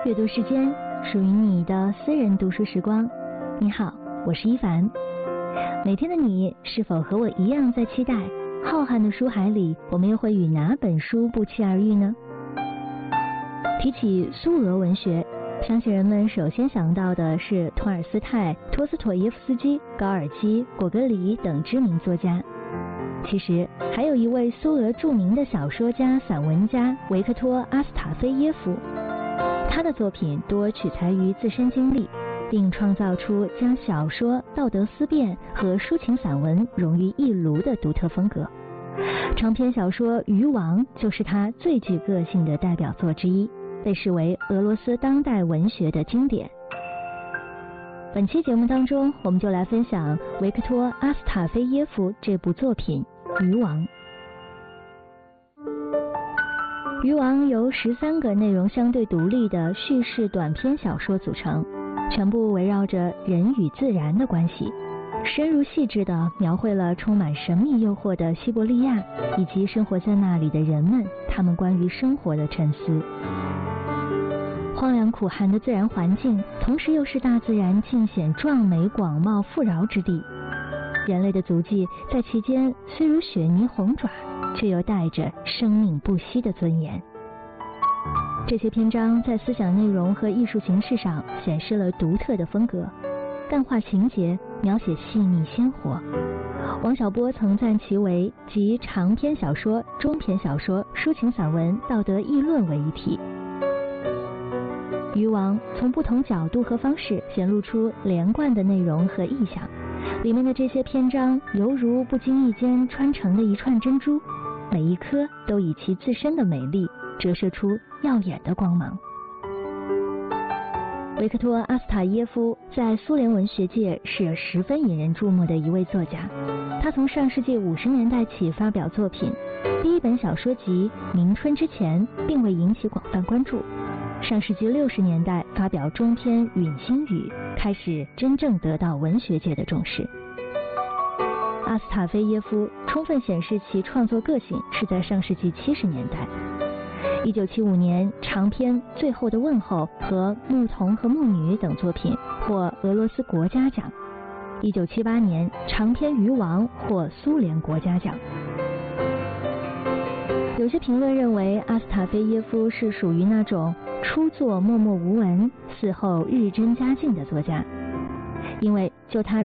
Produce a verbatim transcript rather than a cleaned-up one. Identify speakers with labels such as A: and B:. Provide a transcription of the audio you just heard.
A: 阅读时间，属于你的私人读书时光。你好，我是一凡。每天的你是否和我一样在期待浩瀚的书海里，我们又会与哪本书不期而遇呢？提起苏俄文学，相信人们首先想到的是托尔斯泰、托斯妥耶夫斯基、高尔基、果戈里等知名作家。其实还有一位苏俄著名的小说家、散文家维克托·阿斯塔菲耶夫，他的作品多取材于自身经历，并创造出将小说、道德思辨和抒情散文融于一炉的独特风格。长篇小说《渔王》就是他最具个性的代表作之一，被视为俄罗斯当代文学的经典。本期节目当中，我们就来分享维克托·阿斯塔菲耶夫这部作品《渔王》。《渔王》由十三个内容相对独立的叙事短篇小说组成，全部围绕着人与自然的关系，深入细致地描绘了充满神秘诱惑的西伯利亚以及生活在那里的人们，他们关于生活的沉思。荒凉苦寒的自然环境，同时又是大自然尽显壮美广袤富饶之地。人类的足迹在其间虽如雪泥红爪，却又带着生命不息的尊严。这些篇章在思想内容和艺术形式上显示了独特的风格，淡化情节，描写细腻鲜活。王小波曾赞其为集长篇小说、中篇小说、抒情散文、道德议论为一体。渔王从不同角度和方式显露出连贯的内容和意象，里面的这些篇章犹如不经意间穿成的一串珍珠，每一颗都以其自身的美丽折射出耀眼的光芒。维克托·阿斯塔耶夫在苏联文学界是十分引人注目的一位作家，他从上世纪五十年代起发表作品，第一本小说集《明春之前》并未引起广泛关注。上世纪六十年代发表中篇《陨星雨》，开始真正得到文学界的重视。阿斯塔菲耶夫充分显示其创作个性是在上世纪七十年代。一九七五年长篇《最后的问候》和《牧童和牧女》等作品获俄罗斯国家奖。一九七八年长篇《渔王》获苏联国家奖。有些评论认为阿斯塔菲耶夫是属于那种初作默默无闻，嗣后日臻佳境的作家，因为就他